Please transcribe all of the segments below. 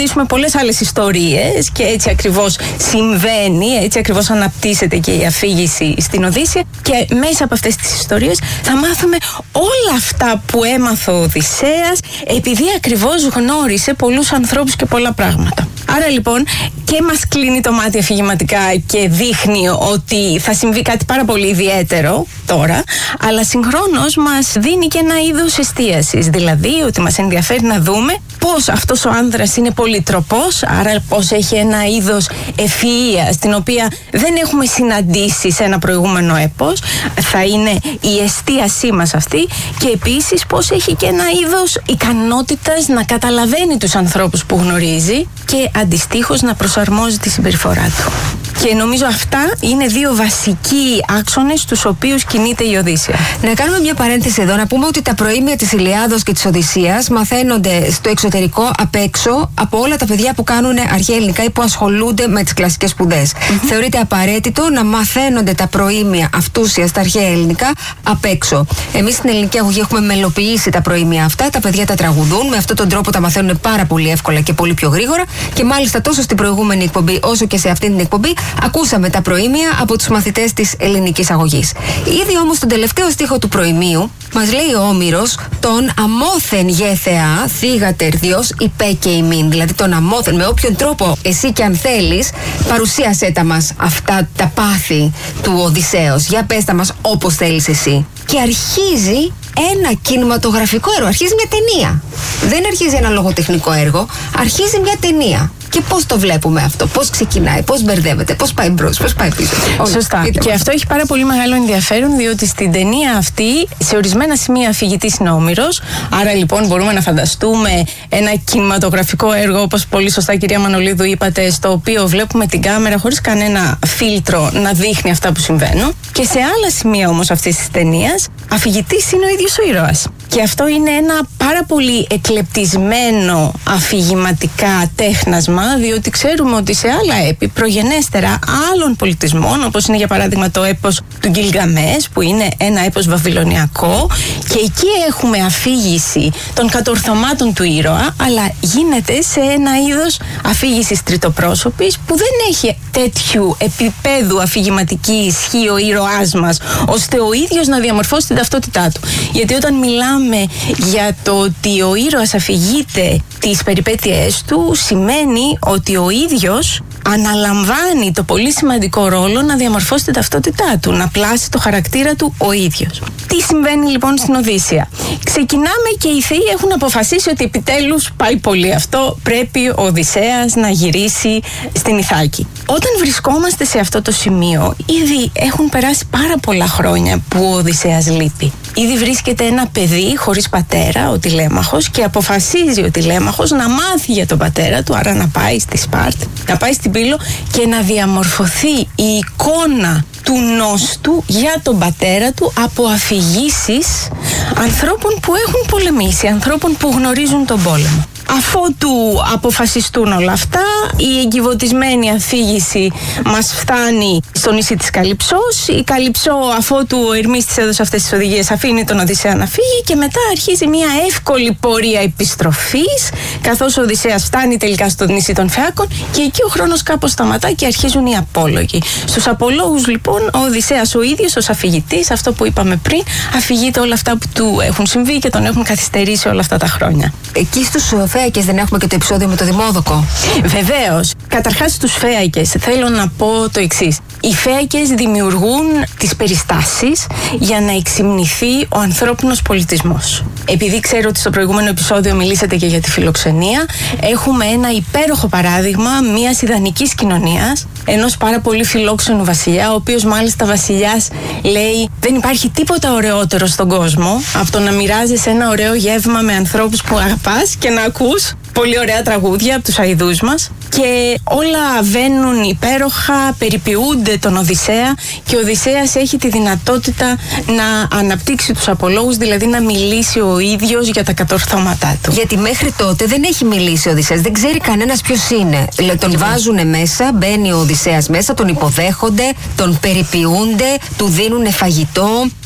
συναντήσουμε πολλές άλλες ιστορίες και έτσι ακριβώς συμβαίνει, έτσι ακριβώς αναπτύσσεται και η αφήγηση στην Οδύσσεια, και μέσα από αυτές τις ιστορίες θα μάθουμε όλα αυτά που έμαθε ο Οδυσσέας επειδή ακριβώς γνώρισε πολλούς ανθρώπους και πολλά πράγματα. Άρα λοιπόν και μας κλείνει το μάτι αφηγηματικά και δείχνει ότι θα συμβεί κάτι πάρα πολύ ιδιαίτερο τώρα, αλλά συγχρόνως μας δίνει και ένα είδος εστίασης, δηλαδή ότι μας ενδιαφέρει να δούμε πώς αυτός ο άνδρας είναι πολυτροπός, άρα πώς έχει ένα είδος ευφυΐας την οποία δεν έχουμε συναντήσει σε ένα προηγούμενο έπος, θα είναι η εστίασή μας αυτή, και επίσης πώς έχει και ένα είδος ικανότητας να καταλαβαίνει τους ανθρώπους που γνωρίζει και αντιστοίχως να προσαρμόζει τη συμπεριφορά του. Και νομίζω αυτά είναι δύο βασικοί άξονες στους οποίους κινείται η Οδύσσεια. Να κάνουμε μια παρένθεση εδώ, να πούμε ότι τα προήμια της Ηλιάδος και της Οδυσσίας μαθαίνονται στο εξωτερικό απ' έξω από όλα τα παιδιά που κάνουν αρχαία ελληνικά ή που ασχολούνται με τις κλασικές σπουδές. Θεωρείται απαραίτητο να μαθαίνονται τα προήμια αυτούσια στα αρχαία ελληνικά απ' έξω. Εμείς στην ελληνική αγωγή έχουμε μελοποιήσει τα προήμια αυτά, τα παιδιά τα τραγουδούν, με αυτόν τον τρόπο τα μαθαίνουν πάρα πολύ εύκολα και πολύ πιο γρήγορα, και μάλιστα τόσο στην προηγούμενη εκπομπή όσο και σε αυτή την εκπομπή ακούσαμε τα προήμια από τους μαθητές της ελληνικής αγωγής. Ήδη όμως τον τελευταίο στίχο του προημίου μας λέει ο Όμηρος τον αμόθεν γέθεα θύγατερ Διός υπέ και ημίν. Δηλαδή τον αμόθεν, με όποιον τρόπο εσύ και αν θέλεις, παρουσίασέ τα μας αυτά τα πάθη του Οδυσσέως. Για πες τα μας όπως θέλεις εσύ. Και αρχίζει ένα κινηματογραφικό έργο, αρχίζει μια ταινία. Δεν αρχίζει ένα λογοτεχνικό έργο, αρχίζει μια ταινία. Και πώς το βλέπουμε αυτό, πώς ξεκινάει, πώς μπερδεύεται, πώς πάει μπρος, πώς πάει πίσω. Σωστά. Και αυτό έχει πάρα πολύ μεγάλο ενδιαφέρον, διότι στην ταινία αυτή, σε ορισμένα σημεία αφηγητής είναι ο Όμηρος. Άρα λοιπόν μπορούμε να φανταστούμε ένα κινηματογραφικό έργο, όπως πολύ σωστά κυρία Μανολίδου είπατε, στο οποίο βλέπουμε την κάμερα χωρίς κανένα φίλτρο να δείχνει αυτά που συμβαίνουν. Και σε άλλα σημεία όμως αυτής της ταινίας, αφηγητής είναι ο ίδιος ο ήρωας. Και αυτό είναι ένα πάρα πολύ εκλεπτισμένο αφηγηματικά τέχνασμα, διότι ξέρουμε ότι σε άλλα έπι προγενέστερα άλλων πολιτισμών, όπως είναι για παράδειγμα το έπος του Γκιλγκαμές, που είναι ένα έπος βαβυλωνιακό, και εκεί έχουμε αφήγηση των κατορθωμάτων του ήρωα, αλλά γίνεται σε ένα είδος αφήγησης τριτοπρόσωπης που δεν έχει τέτοιου επίπεδου αφηγηματική ισχύ ο ήρωάς μας, ώστε ο ίδιος να διαμορφώσει την ταυτότητά του. Γιατί όταν μιλάμε για το ότι ο ήρωας αφηγείται τις περιπέτειές του, σημαίνει ότι ο ίδιος αναλαμβάνει το πολύ σημαντικό ρόλο να διαμορφώσει την ταυτότητά του, να πλάσει το χαρακτήρα του ο ίδιος. Τι συμβαίνει λοιπόν στην Οδύσσεια? Ξεκινάμε και οι θεοί έχουν αποφασίσει ότι επιτέλους πάει πολύ αυτό, πρέπει ο Οδυσσέας να γυρίσει στην Ιθάκη. Όταν βρισκόμαστε σε αυτό το σημείο, ήδη έχουν περάσει πάρα πολλά χρόνια που ο Οδυσσέας λείπει. Ήδη βρίσκεται ένα παιδί χωρίς πατέρα, ο Τηλέμαχος, και αποφασίζει ο Τηλέμαχος να μάθει για τον πατέρα του, άρα να πάει στη Σπάρτη, να πάει στην Πύλο και να διαμορφωθεί η εικόνα του νόστου για τον πατέρα του από αφηγήσεις ανθρώπων που έχουν πολεμήσει, ανθρώπων που γνωρίζουν τον πόλεμο. Αφότου αποφασιστούν όλα αυτά, η εγκυβωτισμένη αφήγηση μας φτάνει στο νησί της Καλυψός. Η Καλυψό, αφότου ο Ερμής της έδωσε αυτές τις οδηγίες, αφήνει τον Οδυσσέα να φύγει και μετά αρχίζει μια εύκολη πορεία επιστροφής, καθώς ο Οδυσσέας φτάνει τελικά στο νησί των Φεάκων και εκεί ο χρόνος κάπως σταματά και αρχίζουν οι απόλογοι. Στους απολόγους λοιπόν ο Οδυσσέας ο ίδιος ως αφηγητής, αυτό που είπαμε πριν, αφηγείται όλα αυτά που του έχουν συμβεί και τον έχουν καθυστερήσει όλα αυτά τα χρόνια. Εκεί στους Φέακες δεν έχουμε και το επεισόδιο με το Δημόδοκο? Βεβαίως. Καταρχάς στους Φέακες θέλω να πω το εξής. Οι Φέακες δημιουργούν τις περιστάσεις για να εξυμνηθεί ο ανθρώπινος πολιτισμός. Επειδή ξέρω ότι στο προηγούμενο επεισόδιο μιλήσατε και για τη φιλοξενία, έχουμε ένα υπέροχο παράδειγμα μιας ιδανικής κοινωνίας, ενός πάρα πολύ φιλόξενου βασιλιά, ο οποίος μάλιστα βασιλιάς λέει δεν υπάρχει τίποτα ωραιότερο στον κόσμο από το να μοιράζεσαι ένα ωραίο γεύμα με ανθρώπους που αγαπάς και να ακούς πολύ ωραία τραγούδια από τους αηδούς μας, και όλα βαίνουν υπέροχα, περιποιούνται τον Οδυσσέα και ο Οδυσσέας έχει τη δυνατότητα να αναπτύξει τους απολόγους, δηλαδή να μιλήσει ο ίδιος για τα κατορθώματά του. Γιατί μέχρι τότε δεν έχει μιλήσει ο Οδυσσέας, δεν ξέρει κανένας ποιος είναι. Τον βάζουνε μέσα, μπαίνει ο Οδυσσέας μέσα, τον υποδέχονται, τον περιποιούνται, του δίνουν φαγητό,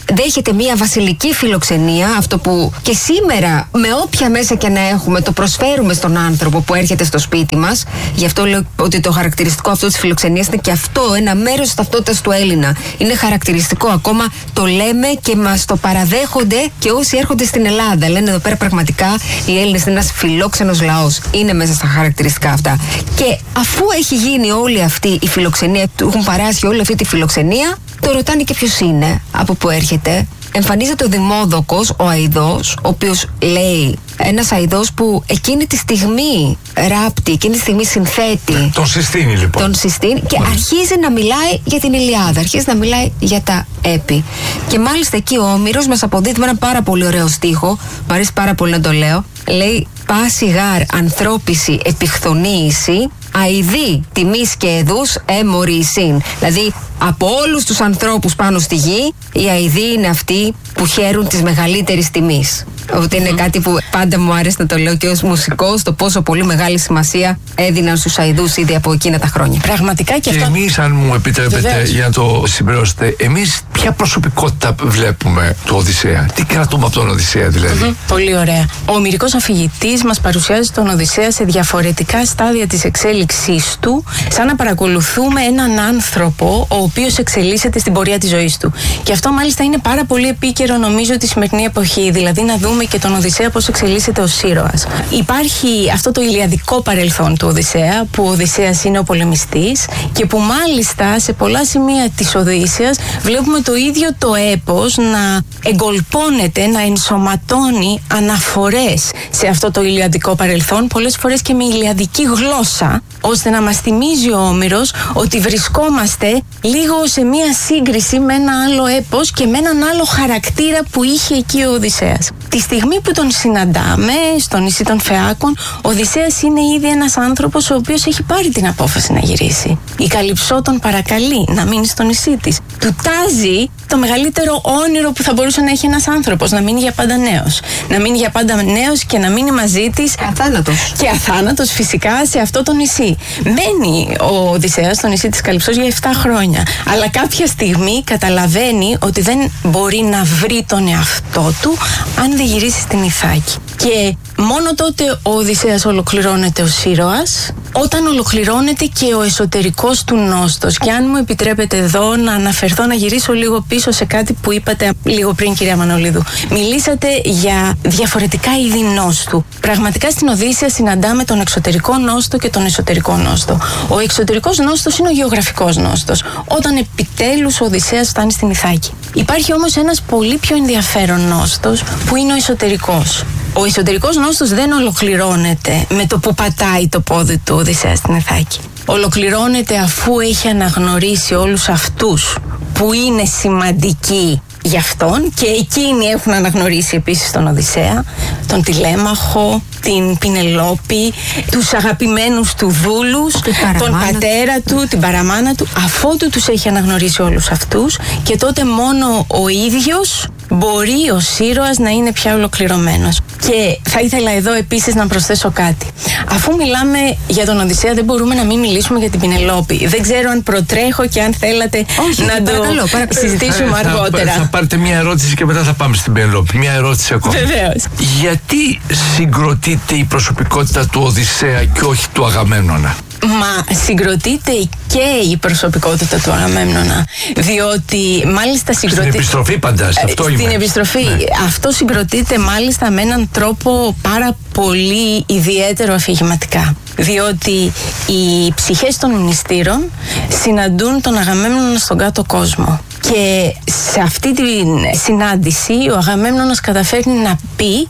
δέχεται μια βασιλική φιλοξενία, αυτό που και σήμερα με όποια μέσα και να έχουμε το προσφέρουμε στον άνθρωπο που έρχεται στο σπίτι μας. Γι' αυτό λέω ότι το χαρακτηριστικό αυτό της φιλοξενίας είναι και αυτό ένα μέρος της ταυτότητας του Έλληνα. Είναι χαρακτηριστικό, ακόμα το λέμε και μας το παραδέχονται και όσοι έρχονται στην Ελλάδα. Λένε εδώ πέρα πραγματικά οι Έλληνες είναι ένας φιλόξενος λαός. Είναι μέσα στα χαρακτηριστικά αυτά. Και αφού έχει γίνει όλη αυτή η φιλοξενία, του έχουν παράσχει όλη αυτή τη φιλοξενία, το ρωτάνε και ποιος είναι, από πού έρχεται. Εμφανίζεται ο Δημόδοκος, ο αηδός, ο οποίος λέει, ένας αηδός που εκείνη τη στιγμή ράπτει, εκείνη τη στιγμή συνθέτει. Τον συστήνει λοιπόν. Τον συστήνει και αρχίζει να μιλάει για την Ηλιάδα, αρχίζει να μιλάει για τα έπι. Και μάλιστα εκεί ο Όμηρος μας αποδίδει με ένα πάρα πολύ ωραίο στίχο, μου αρέσει πάρα πολύ να το λέω. Λέει, πάση γάρ ανθρώπιση επιχθονίηση, αηδή τιμής και εδούς έμορισιν. Δηλαδή, από όλους τους ανθρώπους πάνω στη γη, οι αηδοί είναι αυτοί που χαίρουν της μεγαλύτερης τιμής. Ότι είναι κάτι που πάντα μου άρεσε να το λέω και ως μουσικός, το πόσο πολύ μεγάλη σημασία έδιναν στους αηδούς ήδη από εκείνα τα χρόνια. Πραγματικά και αυτό. Εμείς, αν μου επιτρέπετε, βεβαίως, για να το συμπληρώσετε, εμείς ποια προσωπικότητα βλέπουμε του Οδυσσέα, τι κρατούμε από τον Οδυσσέα δηλαδή? Πολύ ωραία. Ο ομηρικός αφηγητής μας παρουσιάζει τον Οδυσσέα σε διαφορετικά στάδια της εξέλιξής του, σαν να παρακολουθούμε έναν άνθρωπο ο οποίος εξελίσσεται στην πορεία της ζωής του. Και αυτό μάλιστα είναι πάρα πολύ επίκαιρο, νομίζω, τη σημερινή εποχή. Δηλαδή να δούμε και τον Οδυσσέα πώς εξελίσσεται ως ήρωας. Υπάρχει αυτό το ηλιαδικό παρελθόν του Οδυσσέα, που ο Οδυσσέας είναι ο πολεμιστής και που μάλιστα σε πολλά σημεία της Οδύσσειας βλέπουμε το ίδιο το έπος να εγκολπώνεται, να ενσωματώνει αναφορές σε αυτό το ηλιαδικό παρελθόν, πολλές φορές και με ηλιαδική γλώσσα, ώστε να μας θυμίζει ο Όμηρος ότι βρισκόμαστε λίγο σε μία σύγκριση με ένα άλλο έπος και με έναν άλλο χαρακτήρα που είχε εκεί ο Οδυσσέας. Τη στιγμή που τον συναντάμε στο νησί των Φεάκων, ο Οδυσσέας είναι ήδη ένας άνθρωπος ο οποίος έχει πάρει την απόφαση να γυρίσει. Η Καλυψό τον παρακαλεί να μείνει στο νησί της. Του τάζει το μεγαλύτερο όνειρο που θα μπορούσε να έχει ένας άνθρωπος, να μείνει για πάντα νέος. Να μείνει για πάντα νέος και να μείνει μαζί της. Αθάνατος. Και αθάνατος φυσικά σε αυτό το νησί. Μένει ο Οδυσσέας στο νησί της Καλυψός για 7 χρόνια. Αλλά κάποια στιγμή καταλαβαίνει ότι δεν μπορεί να βρει τον εαυτό του αν δεν γυρίσει στην Ιθάκη. Και μόνο τότε ο Οδυσσέας ολοκληρώνεται ως ήρωας, όταν ολοκληρώνεται και ο εσωτερικός του νόστος. Και αν μου επιτρέπετε εδώ να αναφερθώ, να γυρίσω λίγο πίσω σε κάτι που είπατε λίγο πριν, κυρία Μανολίδου. Μιλήσατε για διαφορετικά είδη νόστου. Πραγματικά στην Οδύσσεια συναντάμε τον εξωτερικό νόστο και τον εσωτερικό νόστο. Ο εξωτερικός νόστος είναι ο γεωγραφικός νόστος, όταν επιτέλους ο Οδυσσέας φτάνει στην Ιθάκη. Υπάρχει όμως ένας πολύ πιο ενδιαφέρον νόστος που είναι ο εσωτερικός. Ο εσωτερικός νόστος δεν ολοκληρώνεται με το που πατάει το πόδι του Οδυσσέα στην Ιθάκη. Ολοκληρώνεται αφού έχει αναγνωρίσει όλους αυτούς που είναι σημαντικοί για αυτόν και εκείνοι έχουν αναγνωρίσει επίσης τον Οδυσσέα, τον Τηλέμαχο, την Πινελόπη, τους αγαπημένους του δούλους, τον πατέρα του, την παραμάνα του, αφότου τους έχει αναγνωρίσει όλους αυτούς, και τότε μόνο ο ίδιος μπορεί ως ήρωας να είναι πια ολοκληρωμένος. Και θα ήθελα εδώ επίσης να προσθέσω κάτι. Αφού μιλάμε για τον Οδυσσέα, δεν μπορούμε να μην μιλήσουμε για την Πινελόπη. Δεν ξέρω αν προτρέχω και αν θέλατε να το συζητήσουμε αργότερα. Θα πάρετε μια ερώτηση και μετά θα πάμε στην Πινελόπη. Μια ερώτηση ακόμα. Βεβαίως. Γιατί συγκροτείται η προσωπικότητα του Οδυσσέα και όχι του Αγαμέμνονα? Μα συγκροτείται και η προσωπικότητα του Αγαμέμνονα, διότι μάλιστα συγκροτείται... Στην επιστροφή πάντα, σε αυτό είμαι. Στην επιστροφή. Ναι. Αυτό συγκροτείται μάλιστα με έναν τρόπο πάρα πολύ ιδιαίτερο αφηγηματικά. Διότι οι ψυχές των μνηστήρων συναντούν τον Αγαμέμνονα στον κάτω κόσμο. Και σε αυτή τη συνάντηση ο Αγαμέμνονας καταφέρνει να πει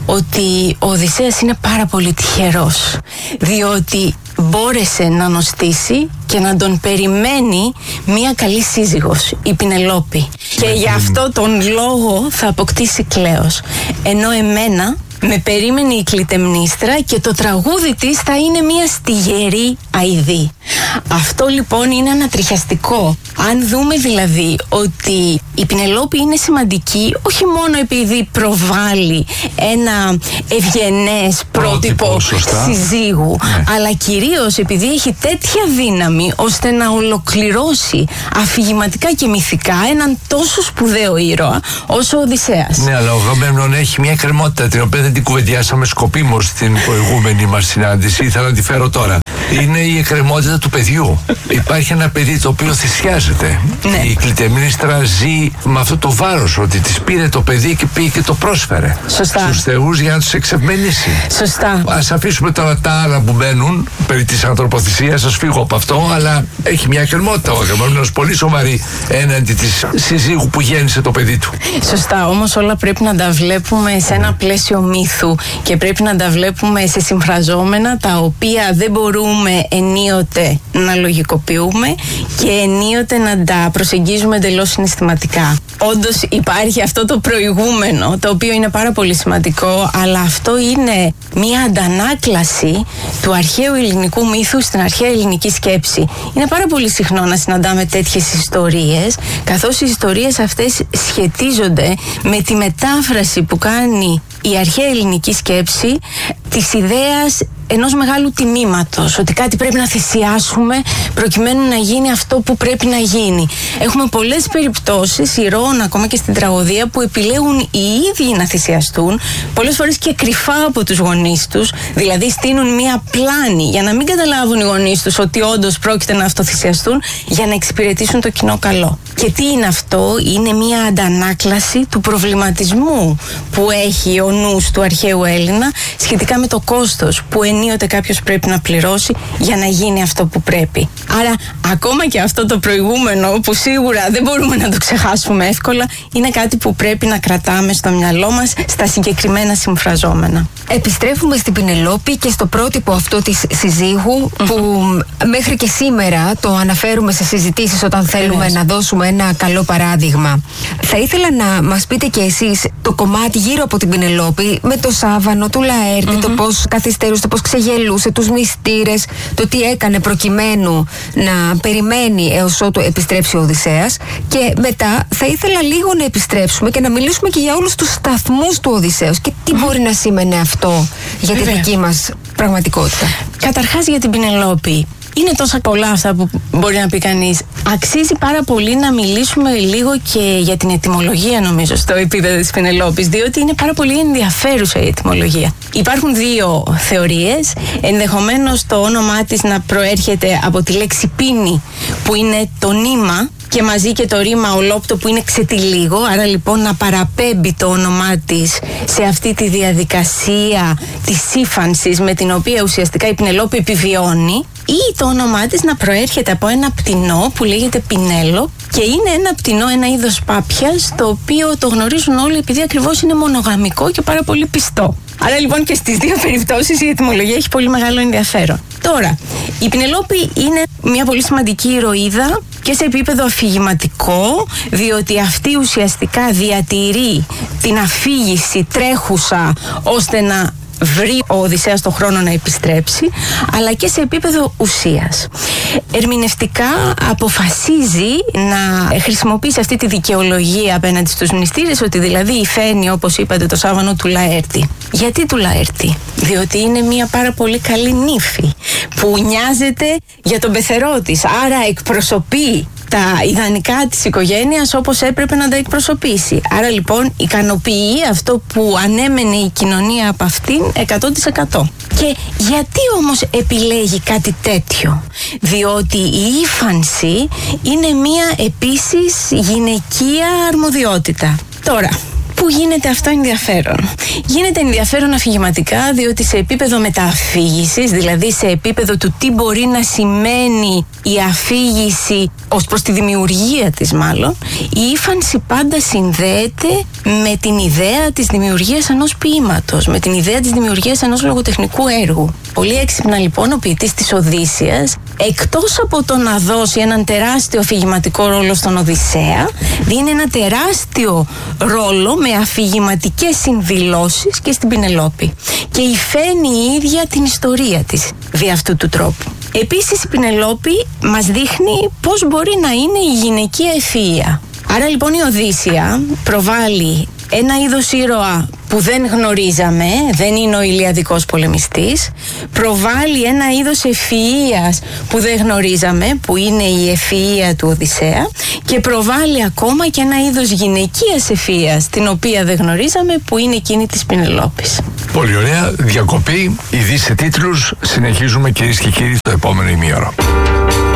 ότι ο Οδυσσέας είναι πάρα πολύ τυχερός, διότι μπόρεσε να νοστήσει και να τον περιμένει μια καλή σύζυγος, η Πινελόπη. Και γι' αυτό τον λόγο θα αποκτήσει κλέος. Ενώ εμένα με περίμενε η Κλητεμνίστρα και το τραγούδι της θα είναι μια στιγερή αηδή. Αυτό λοιπόν είναι ανατριχιαστικό. Αν δούμε δηλαδή ότι η Πηνελόπη είναι σημαντική όχι μόνο επειδή προβάλλει ένα ευγενές πρότυπο συζύγου, αλλά κυρίως επειδή έχει τέτοια δύναμη ώστε να ολοκληρώσει αφηγηματικά και μυθικά έναν τόσο σπουδαίο ήρωα όσο ο Οδυσσέας. Ναι, αλλά ο Αγαμέμνων έχει μια εκκρεμότητα την οποία δεν την κουβεντιάσαμε σκοπίμως στην προηγούμενη μας συνάντηση. Ήθελα να τη φέρω τώρα. Είναι η εκκρεμότητα του παιδιού. Υπάρχει ένα παιδί το οποίο θυσιάζεται. Ναι. Η Κλητεμνήστρα ζει με αυτό το βάρος ότι της πήρε το παιδί και πήγε και το πρόσφερε στους θεούς για να τους εξευμενήσει. Σωστά. Ας αφήσουμε τώρα τα άλλα που μπαίνουν περί της ανθρωποθυσίας, ας φύγω από αυτό, αλλά έχει μια εκκρεμότητα ο Αγαμέμνονος πολύ σοβαρή έναντι της συζύγου που γέννησε το παιδί του. Σωστά, όμως όλα πρέπει να τα βλέπουμε σε ένα πλαίσιο μύθου και πρέπει να τα βλέπουμε σε συμφραζόμενα τα οποία δεν μπορούμε ενίοτε να λογικοποιούμε και ενίοτε να τα προσεγγίζουμε εντελώς συναισθηματικά. Όντως υπάρχει αυτό το προηγούμενο, το οποίο είναι πάρα πολύ σημαντικό, αλλά αυτό είναι μια αντανάκλαση του αρχαίου ελληνικού μύθου στην αρχαία ελληνική σκέψη. Είναι πάρα πολύ συχνό να συναντάμε τέτοιες ιστορίες, καθώς οι ιστορίες αυτές σχετίζονται με τη μετάφραση που κάνει η αρχαία ελληνική σκέψη της ιδέας ενός μεγάλου τιμήματος, ότι κάτι πρέπει να θυσιάσουμε προκειμένου να γίνει αυτό που πρέπει να γίνει. Έχουμε πολλές περιπτώσεις ηρώων ακόμα και στην τραγωδία που επιλέγουν οι ίδιοι να θυσιαστούν, πολλές φορές και κρυφά από τους γονείς τους, δηλαδή στείνουν μία πλάνη για να μην καταλάβουν οι γονείς τους ότι όντως πρόκειται να αυτοθυσιαστούν για να εξυπηρετήσουν το κοινό καλό. Και τι είναι αυτό? Είναι μία αντανάκλαση του προβληματισμού που έχει ο νους του αρχαίου Έλληνα σχετικά με το κόστος που ενίοτε κάποιος πρέπει να πληρώσει για να γίνει αυτό που πρέπει. Άρα ακόμα και αυτό το προηγούμενο που σίγουρα δεν μπορούμε να το ξεχάσουμε εύκολα, είναι κάτι που πρέπει να κρατάμε στο μυαλό μας στα συγκεκριμένα συμφραζόμενα. Επιστρέφουμε στην Πηνελόπη και στο πρότυπο αυτό της συζύγου που μέχρι και σήμερα το αναφέρουμε σε συζητήσεις όταν θέλουμε να δώσουμε ένα καλό παράδειγμα. Θα ήθελα να μας πείτε και εσείς το κομμάτι γύρω από την Πηνελόπη με το σάβανο του Λαέρτη, το πώς καθυστερούσε, το πώς ξεγελούσε, τους μυστήρες, το τι έκανε προκειμένου να περιμένει έως ότου επιστρέψει ο Οδυσσέας. Και μετά θα ήθελα λίγο να επιστρέψουμε και να μιλήσουμε και για όλους τους σταθμούς του Οδυσσέως και τι μπορεί να σήμαινε αυτό για τη δική μας πραγματικότητα. Καταρχάς για την Πηνελόπη. Είναι τόσα πολλά αυτά που μπορεί να πει κανείς. Αξίζει πάρα πολύ να μιλήσουμε λίγο και για την ετυμολογία, νομίζω, στο επίπεδο της Πηνελόπης, διότι είναι πάρα πολύ ενδιαφέρουσα η ετυμολογία. Υπάρχουν δύο θεωρίες. Ενδεχομένως το όνομά της να προέρχεται από τη λέξη πίνη, που είναι το νήμα, και μαζί και το ρήμα ολόπτο που είναι ξετυλίγο, άρα λοιπόν να παραπέμπει το όνομά της σε αυτή τη διαδικασία της ύφανσης με την οποία ουσιαστικά η Πηνελόπη επιβιώνει, ή το όνομά της να προέρχεται από ένα πτηνό που λέγεται πινέλο και είναι ένα πτηνό, ένα είδος πάπιας, το οποίο το γνωρίζουν όλοι επειδή ακριβώς είναι μονογαμικό και πάρα πολύ πιστό. Άρα λοιπόν και στις δύο περιπτώσεις η ετυμολογία έχει πολύ μεγάλο ενδιαφέρον. Τώρα, η Πηνελόπη είναι μια πολύ σημαντική ηρωίδα και σε επίπεδο αφηγηματικό, διότι αυτή ουσιαστικά διατηρεί την αφήγηση τρέχουσα ώστε να βρει ο Οδυσσέας το χρόνο να επιστρέψει, αλλά και σε επίπεδο ουσίας. Ερμηνευτικά αποφασίζει να χρησιμοποιήσει αυτή τη δικαιολογία απέναντι στους μνηστήρες, ότι δηλαδή υφαίνει, όπως είπατε, το σάβανο του Λαέρτη. Γιατί του Λαέρτη? Διότι είναι μια πάρα πολύ καλή νύφη που νοιάζεται για τον πεθερό της, άρα εκπροσωπεί τα ιδανικά της οικογένειας όπως έπρεπε να τα εκπροσωπήσει. Άρα λοιπόν ικανοποιεί αυτό που ανέμενε η κοινωνία από αυτήν 100%. Και γιατί όμως επιλέγει κάτι τέτοιο? Διότι η ύφανση είναι μία επίσης γυναικεία αρμοδιότητα. Τώρα, πού γίνεται αυτό ενδιαφέρον? Γίνεται ενδιαφέρον αφηγηματικά, διότι σε επίπεδο μετααφήγησης, δηλαδή σε επίπεδο του τι μπορεί να σημαίνει η αφήγηση ως προς τη δημιουργία της μάλλον, η ύφανση πάντα συνδέεται με την ιδέα της δημιουργίας ενός ποίηματος, με την ιδέα της δημιουργίας ενός λογοτεχνικού έργου. Πολύ έξυπνα λοιπόν ο ποιητής της Οδύσσειας, εκτός από το να δώσει έναν τεράστιο αφηγηματικό ρόλο στον Οδυσσέα, δίνει ένα τεράστιο ρόλο με αφηγηματικές συνδηλώσεις και στην Πηνελόπη. Και υφαίνει η ίδια την ιστορία της δι' αυτού του τρόπου. Επίσης η Πηνελόπη μας δείχνει πώς μπορεί να είναι η γυναικεία ευφυΐα. Άρα λοιπόν η Οδύσσεια προβάλλει ένα είδος ήρωα που δεν γνωρίζαμε, δεν είναι ο Ηλιαδικός πολεμιστής, προβάλλει ένα είδος ευφυΐας που δεν γνωρίζαμε, που είναι η ευφυΐα του Οδυσσέα, και προβάλλει ακόμα και ένα είδος γυναικείας ευφυΐας, την οποία δεν γνωρίζαμε, που είναι εκείνη της Πηνελόπης. Πολύ ωραία. Διακοπή, ειδήσεις σε τίτλους. Συνεχίζουμε κυρίες και κύριοι στο επόμενο ημίωρο.